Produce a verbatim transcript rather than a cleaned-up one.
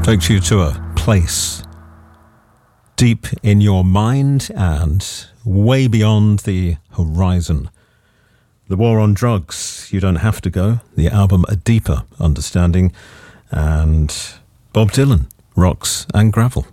takes you to a place deep in your mind and way beyond the horizon. The War on Drugs, You Don't Have to Go, the album A Deeper Understanding, and Bob Dylan, Rocks and Gravel.